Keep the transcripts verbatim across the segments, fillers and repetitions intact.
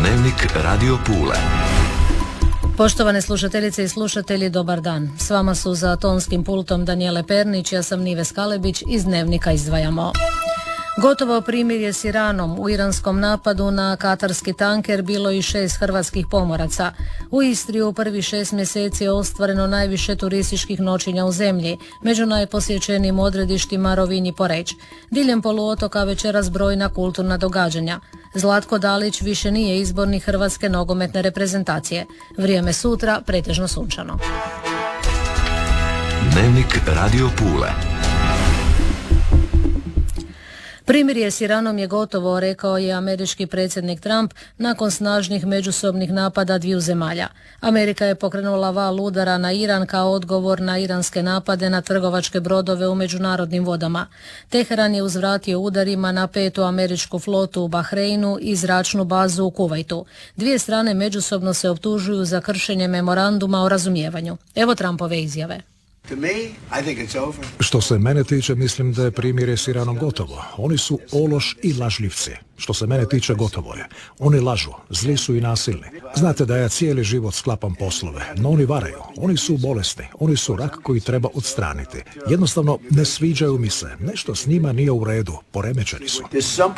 Dnevnik Radio Pule. Poštovane slušateljice i slušatelji, dobar dan. S vama su za tonskim pultom Danijele Pernić, ja sam Nives Kalebić, iz Dnevnika izdvajamo. Gotovo primirje s Iranom. U iranskom napadu na katarski tanker bilo i šest hrvatskih pomoraca. U Istri u prvih šest mjeseci je ostvareno najviše turističkih noćenja u zemlji, među najposjećenijim odredištima Rovinj i Poreč. Diljem poluotoka večeras brojna kulturna događanja. Zlatko Dalić više nije izbornik hrvatske nogometne reprezentacije. Vrijeme sutra pretežno sunčano. Dnevnik Radio Pule. Primirje s Iranom je gotovo, rekao je američki predsjednik Trump nakon snažnih međusobnih napada dviju zemalja. Amerika je pokrenula val udara na Iran kao odgovor na iranske napade na trgovačke brodove u međunarodnim vodama. Teheran je uzvratio udarima na petu američku flotu u Bahreinu i zračnu bazu u Kuvajtu. Dvije strane međusobno se optužuju za kršenje memoranduma o razumijevanju. Evo Trumpove izjave. Što se mene tiče, mislim da je primirje s Iranom gotovo. Oni su ološ i lažljivci. Što se mene tiče, gotovo je. Oni lažu, zli su i nasilni. Znate da ja cijeli život sklapam poslove, no oni varaju. Oni su bolesni, oni su rak koji treba odstraniti. Jednostavno ne sviđaju mi se. Nešto s njima nije u redu, poremećeni su.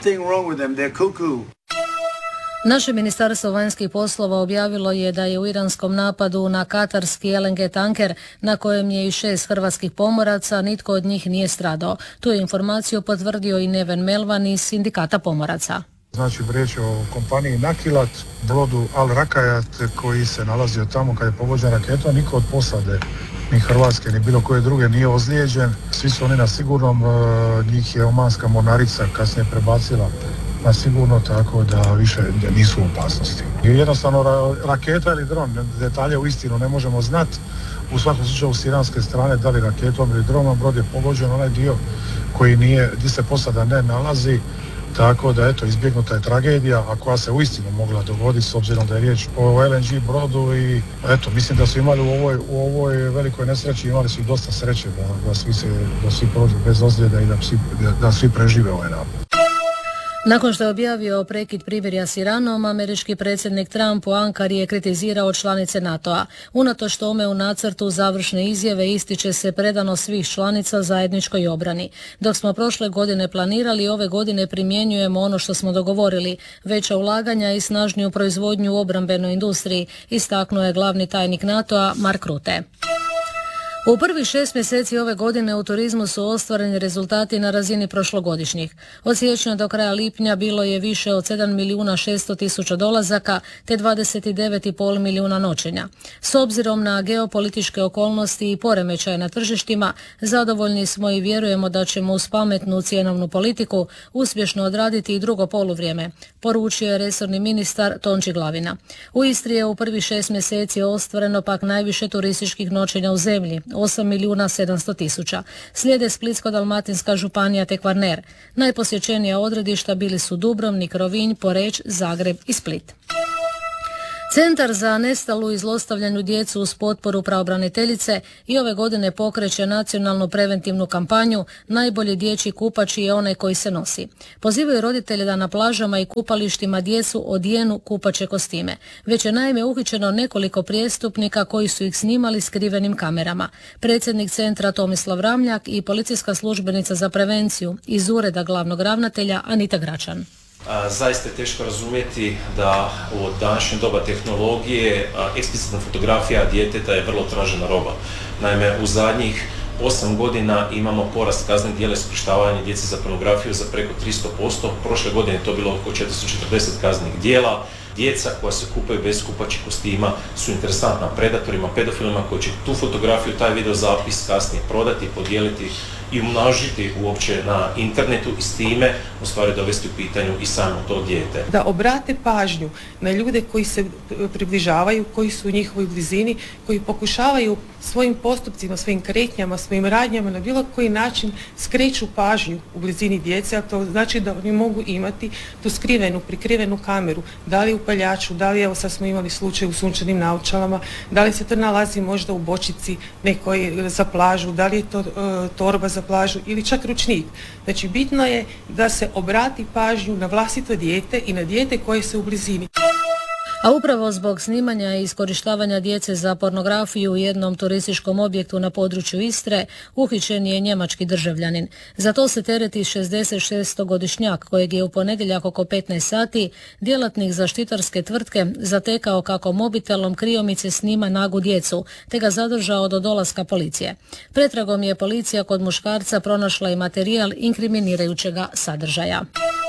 Naše ministarstvo vanjskih poslova objavilo je da je u iranskom napadu na katarski el en ge tanker, na kojem je i šest hrvatskih pomoraca, nitko od njih nije stradao. Tu je informaciju potvrdio i Neven Melvan iz sindikata pomoraca. Znači, riječ je o kompaniji Nakilat, brodu Al Rakajat koji se nalazio tamo kad je pogođen raketom. Niko od posade, ni hrvatske, ni bilo koje druge nije ozlijeđen. Svi su oni na sigurnom, njih je omanska mornarica kasnije prebacila na sigurno, tako da više nisu u opasnosti. I jednostavno ra- raketa ili dron, detalje u istinu ne možemo znati. U svakom slučaju s iranske strane, da li raketom ili dronom, brod je pogođen onaj dio koji nije, gdje se posada ne nalazi, tako da eto, izbjegnuta je tragedija, a koja se uistinu mogla dogoditi s obzirom da je riječ o el en ge brodu i eto, mislim da su imali u ovoj, u ovoj velikoj nesreći, imali su dosta sreće da, da svi se, da svi prođu bez ozljeda i da, psi, da, da svi prežive ovaj napad. Nakon što je objavio prekid primirja s Iranom, američki predsjednik Trump u Ankari je kritizirao članice NATO-a. Unatoč tome u nacrtu završne izjave ističe se predanost svih članica zajedničkoj obrani. Dok smo prošle godine planirali, ove godine primjenjujemo ono što smo dogovorili, veća ulaganja i snažniju proizvodnju u obrambenoj industriji, istaknuo je glavni tajnik NATO-a Mark Rutte. U prvih šest mjeseci ove godine u turizmu su ostvareni rezultati na razini prošlogodišnjih. Od siječnja do kraja lipnja bilo je više od sedam milijuna šesto tisuća dolazaka te dvadeset devet i pol milijuna noćenja. S obzirom na geopolitičke okolnosti i poremećaje na tržištima, zadovoljni smo i vjerujemo da ćemo uz pametnu cjenovnu politiku uspješno odraditi i drugo poluvrijeme, poručio je resorni ministar Tonči Glavina. U Istri je u prvih šest mjeseci ostvareno pak najviše turističkih noćenja u zemlji, osam milijuna sedamsto tisuća. Slijede Splitsko-dalmatinska županija te Kvarner. Najposjećenija odredišta bili su Dubrovnik, Rovinj, Poreč, Zagreb i Split. Centar za nestalu i zlostavljanu djecu uz potporu pravobraniteljice i ove godine pokreće nacionalnu preventivnu kampanju Najbolji dječji kupač je onaj koji se nosi. Pozivaju roditelje da na plažama i kupalištima djecu odijenu kupaće kostime. Već je naime uhićeno nekoliko prijestupnika koji su ih snimali skrivenim kamerama. Predsjednik centra Tomislav Ramljak i policijska službenica za prevenciju iz ureda glavnog ravnatelja Anita Gračan. Zaista je teško razumjeti da u današnje doba tehnologije eksplicitna fotografija djeteta je vrlo tražena roba. Naime, u zadnjih osam godina imamo porast kaznenih djela iskorištavanja djece za pornografiju za preko tristo posto. Prošle godine je to bilo oko četiristo četrdeset kaznenih djela. Djeca koja se kupaju bez kupaćih kostima su interesantna predatorima, pedofilima koji će tu fotografiju, taj video zapis kasnije prodati, podijeliti i umnožiti uopće na internetu i s time u stvari dovesti u pitanju i samo to dijete. Da obrate pažnju na ljude koji se približavaju, koji su u njihovoj blizini, koji pokušavaju svojim postupcima, svojim kretnjama, svojim radnjama na bilo koji način skreću pažnju u blizini djece, a to znači da oni mogu imati tu skrivenu, prikrivenu kameru, da li u paljaču, da li, evo sad smo imali slučaj u sunčanim naočalama, da li se to nalazi možda u bočici nekoj za plažu, da li je to uh, torba za plažu ili čak ručnik. Znači bitno je da se obrati pažnju na vlastito dijete i na dijete koje se u blizini. A upravo zbog snimanja i iskorištavanja djece za pornografiju u jednom turističkom objektu na području Istre uhićen je njemački državljanin. Za to se tereti šezdeset šestogodišnjak kojeg je u ponedjeljak oko petnaest sati djelatnik zaštitarske tvrtke zatekao kako mobitelom kriomice snima nagu djecu, te ga zadržao do dolaska policije. Pretragom je policija kod muškarca pronašla i materijal inkriminirajućega sadržaja.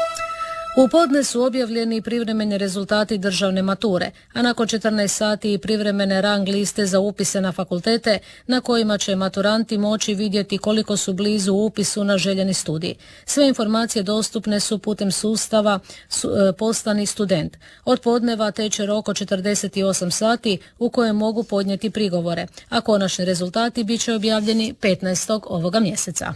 U podne su objavljeni privremeni rezultati državne mature, a nakon četrnaest sati i privremene rang liste za upise na fakultete na kojima će maturanti moći vidjeti koliko su blizu upisu na željeni studij. Sve informacije dostupne su putem sustava Postani student. Od podneva teče rok od četrdeset osam sati u kojem mogu podnijeti prigovore, a konačni rezultati bit će objavljeni petnaestog ovoga mjeseca.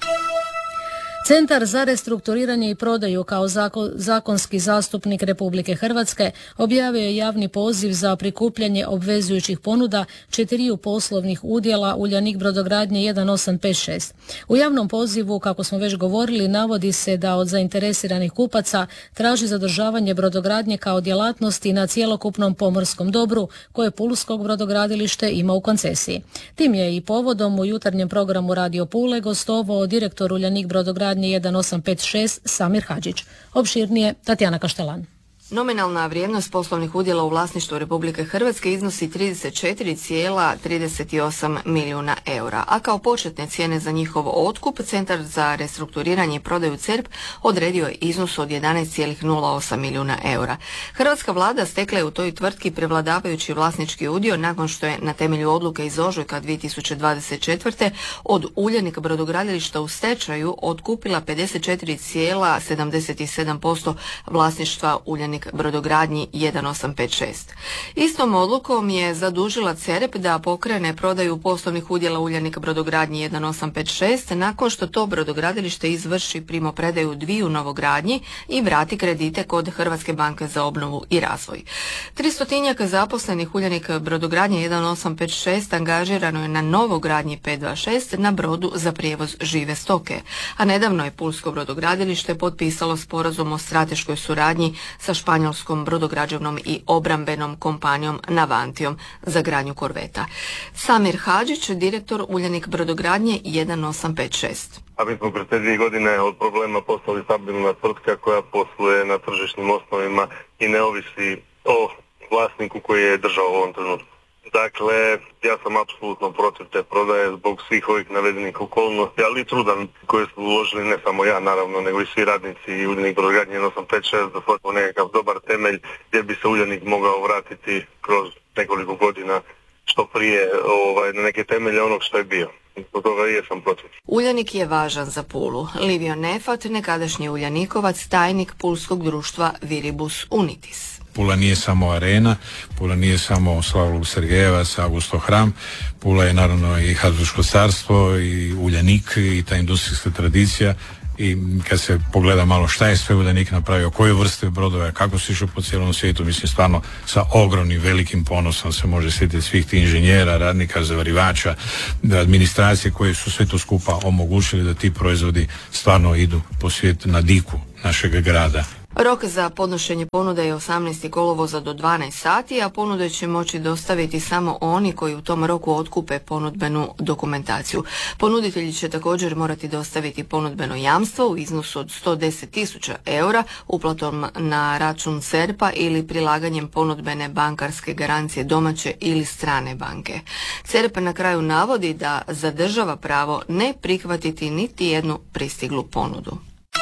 Centar za restrukturiranje i prodaju kao zakonski zastupnik Republike Hrvatske objavio je javni poziv za prikupljanje obvezujućih ponuda četiriju poslovnih udjela Uljanik brodogradnje jedan osam pet šest. U javnom pozivu, kako smo već govorili, navodi se da od zainteresiranih kupaca traži zadržavanje brodogradnje kao djelatnosti na cjelokupnom pomorskom dobru koje Pulskog brodogradilište ima u koncesiji. Tim je i povodom u jutarnjem programu Radio Pule gostovao direktor Uljanik brodogradnje jedan osam pet šest Samir Hadžić. Opširnije Tatjana Kaštelan. Nominalna vrijednost poslovnih udjela u vlasništvu Republike Hrvatske iznosi trideset četiri zarez trideset osam milijuna eura, a kao početne cijene za njihov otkup Centar za restrukturiranje i prodaju C E R P odredio je iznos od jedanaest zarez nula osam milijuna eura. Hrvatska vlada stekla je u toj tvrtki prevladavajući vlasnički udio nakon što je na temelju odluke iz ožujka dvije tisuće dvadeset četvrte od Uljanik brodogradilišta u stečaju otkupila pedeset četiri zarez sedamdeset sedam posto vlasništva Uljanik brodogradnji jedan osam pet šest. Istom odlukom je zadužila C E R P da pokrene prodaju poslovnih udjela Uljanik brodogradnji jedan osam pet šest nakon što to brodogradilište izvrši primopredaju dviju novogradnji i vrati kredite kod Hrvatske banke za obnovu i razvoj. Tristotinjak zaposlenih Uljanik brodogradnje jedan osam pet šest angažirano je na novogradnji pet dva šest na brodu za prijevoz žive stoke, a nedavno je Pulsko brodogradilište potpisalo sporazum o strateškoj suradnji sa španjolskom brodograđevnom i obrambenom kompanijom Navantijom za gradnju korveta. Samir Hadžić, direktor Uljanik brodogradnje jedan osam pet šest. A mi smo pred te dvije godine od problema postali stabilna tvrtka koja posluje na tržišnim osnovima i ne ovisi o vlasniku koji je držao u ovom trenutku. Dakle, ja sam apsolutno protiv te prodaje zbog svih ovih navedenih okolnosti, ali i trudan koje su uložili ne samo ja naravno, nego i svi radnici i Uljanik brodogradnje jedan osam pet šest da stvorimo nekakav dobar temelj gdje bi se Uljanik mogao vratiti kroz nekoliko godina što prije ovaj, na neke temelje onog što je bio. Zbog toga i jesam protiv. Uljanik je važan za Pulu. Livio Nefat, nekadašnji Uljanikovac, tajnik Pulskog društva Viribus Unitis. Pula nije samo arena, Pula nije samo Slavluk Sergejevac, Augusto Hram, Pula je naravno i Habsburško carstvo i Uljanik i ta industrijska tradicija. I kad se pogleda malo šta je sve Uljanik napravio, koje vrste brodova, kako se išlo po cijelom svijetu, mislim stvarno sa ogromnim velikim ponosom se može sjetiti svih tih inženjera, radnika, zavarivača, administracije koje su sve to skupa omogućili da ti proizvodi stvarno idu po svijetu na diku našeg grada. Rok za podnošenje ponude je osamnaesti kolovoza do dvanaest sati, a ponude će moći dostaviti samo oni koji u tom roku otkupe ponudbenu dokumentaciju. Ponuditelji će također morati dostaviti ponudbeno jamstvo u iznosu od sto deset tisuća eura uplatom na račun C E R P-a ili prilaganjem ponudbene bankarske garancije domaće ili strane banke. C E R P na kraju navodi da zadržava pravo ne prihvatiti niti jednu pristiglu ponudu.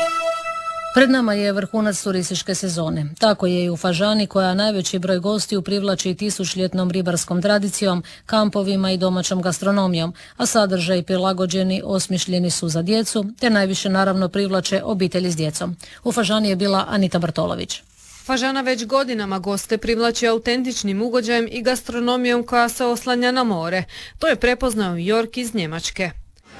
Pred nama je vrhunac turističke sezone. Tako je i u Fažani, koja najveći broj gostiju privlači tisućljetnom ribarskom tradicijom, kampovima i domaćom gastronomijom, a sadržaji prilagođeni osmišljeni su za djecu, te najviše naravno privlače obitelji s djecom. U Fažani je bila Anita Bartolović. Fažana već godinama goste privlači autentičnim ugođajem i gastronomijom koja se oslanja na more. To je prepoznao Jork iz Njemačke.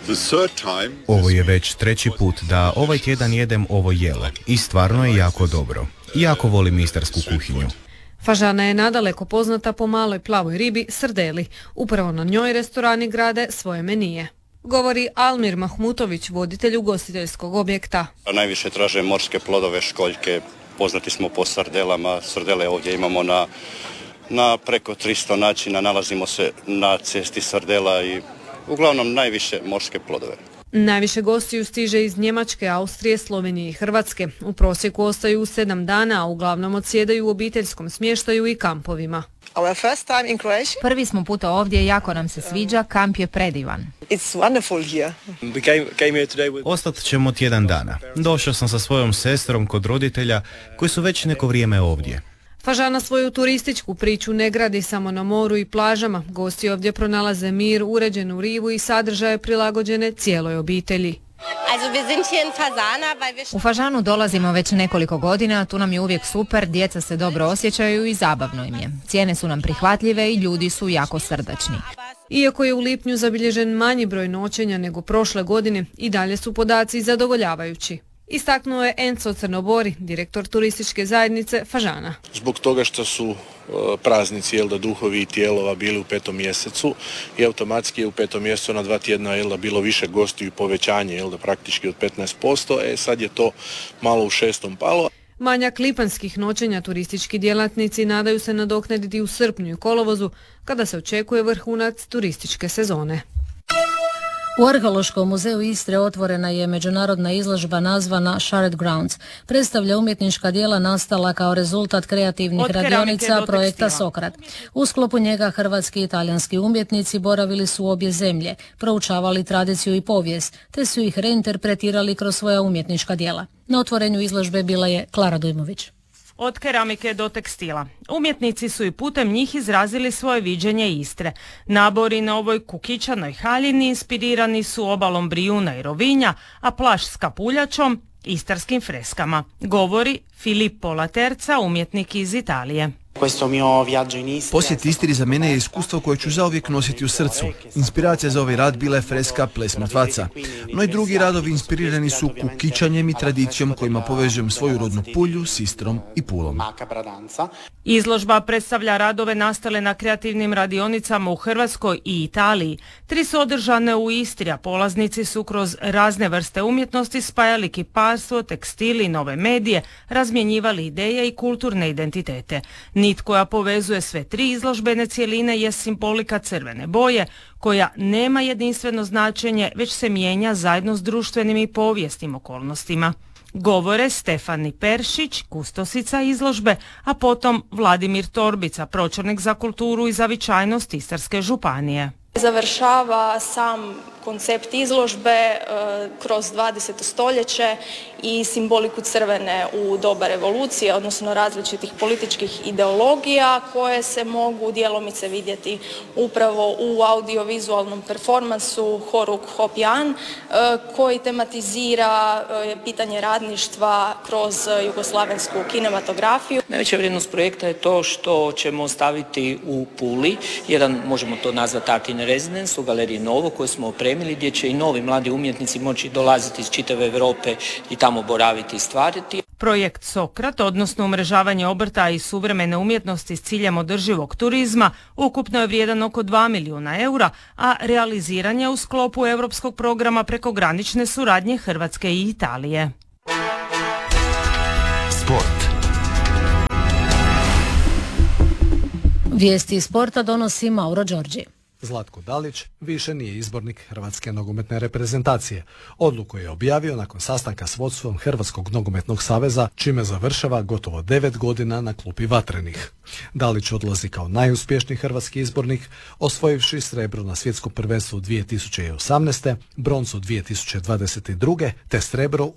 Ovo je već treći put da ovaj tjedan jedem ovo jelo i stvarno je jako dobro. Jako volim istarsku kuhinju. Fažana je nadaleko poznata po maloj plavoj ribi srdeli. Upravo na njoj restorani grade svoje menije. Govori Almir Mahmutović, voditelj ugostiteljskog objekta. Najviše traže morske plodove, školjke. Poznati smo po sardelama. Srdele ovdje imamo na na preko tristo načina. Nalazimo se na cesti sardela i uglavnom najviše morske plodove. Najviše gostiju stiže iz Njemačke, Austrije, Slovenije i Hrvatske. U prosjeku ostaju sedam dana, a uglavnom odsjedaju u obiteljskom smještaju i kampovima. Prvi smo puta ovdje, jako nam se sviđa, kamp je predivan. Ostat ćemo tjedan dana. Došao sam sa svojom sestrom kod roditelja koji su već neko vrijeme ovdje. Fažana svoju turističku priču ne gradi samo na moru i plažama. Gosti ovdje pronalaze mir, uređenu rivu i sadržaje prilagođene cijeloj obitelji. U Fažanu dolazimo već nekoliko godina, tu nam je uvijek super, djeca se dobro osjećaju i zabavno im je. Cijene su nam prihvatljive i ljudi su jako srdačni. Iako je u lipnju zabilježen manji broj noćenja nego prošle godine, i dalje su podaci zadovoljavajući. Istaknuo je Enzo Crnobori, direktor turističke zajednice Fažana. Zbog toga što su praznici jel da duhovi i tijelova bili u petom mjesecu i automatski je u petom mjesecu na dva tjedna jel da bilo više gostiju i povećanje jel da praktički od petnaest posto, e sad je to malo u šestom palo. Manjak lipanskih noćenja turistički djelatnici nadaju se nadoknaditi u srpnju i kolovozu, kada se očekuje vrhunac turističke sezone. U Arheološkom muzeju Istre otvorena je međunarodna izložba nazvana Shared Grounds. Predstavlja umjetnička djela nastala kao rezultat kreativnih radionica projekta Sokrat. U sklopu njega hrvatski i talijanski umjetnici boravili su u obje zemlje, proučavali tradiciju i povijest, te su ih reinterpretirali kroz svoja umjetnička djela. Na otvorenju izložbe bila je Klara Dujmović. Od keramike do tekstila. Umjetnici su i putem njih izrazili svoje viđenje Istre. Nabori na ovoj kukičanoj haljini inspirirani su obalom Brijuna i Rovinja, a plaž s kapuljačom, istarskim freskama. Govori Filippo Laterza, umjetnik iz Italije. Posjet Istri za mene je iskustvo koje ću zauvijek nositi u srcu. Inspiracija za ovaj rad bila je freska Ples mrtvaca. No i drugi radovi inspirirani su kukičanjem i tradicijom kojima povezujem svoju rodnu Pulju s Istrom i Pulom. Izložba predstavlja radove nastale na kreativnim radionicama u Hrvatskoj i Italiji. Tri su održane u Istri, a polaznici su kroz razne vrste umjetnosti spajali kiparstvo, tekstil i nove medije, razmjenjivali ideje i kulturne identitete. Nit koja povezuje sve tri izložbene cjeline je simbolika crvene boje, koja nema jedinstveno značenje, već se mijenja zajedno s društvenim i povijesnim okolnostima. Govore Stefani Peršić, kustosica izložbe, a potom Vladimir Torbica, pročelnik za kulturu i zavičajnost Istarske županije. Završava sam koncept izložbe e, kroz dvadeseto stoljeće i simboliku crvene u doba revolucije, odnosno različitih političkih ideologija koje se mogu djelomice vidjeti upravo u audiovizualnom performansu Horuk Hopjan e, koji tematizira e, pitanje radništva kroz jugoslavensku kinematografiju. Najveća vrijednost projekta je to što ćemo staviti u Puli, jedan možemo to nazvati Art in Residence u Galeriji Novo koju smo opremili, gdje će i novi mladi umjetnici moći dolaziti iz čitave Europe i tamo boraviti i stvariti. Projekt Sokrat, odnosno umrežavanje obrta i suvremene umjetnosti s ciljem održivog turizma, ukupno je vrijedan oko dva milijuna eura, a realiziran je u sklopu europskog programa prekogranične suradnje Hrvatske i Italije. Sport. Vijesti iz sporta donosi Mauro Đorđi. Zlatko Dalić više nije izbornik Hrvatske nogometne reprezentacije. Odluku je objavio nakon sastanka s vodstvom Hrvatskog nogometnog saveza, čime završava gotovo devet godina na klupi Vatrenih. Dalić odlazi kao najuspješniji hrvatski izbornik, osvojivši srebro na svjetskom prvenstvu dvije tisuće osamnaeste, broncu dvije tisuće dvadeset druge te srebro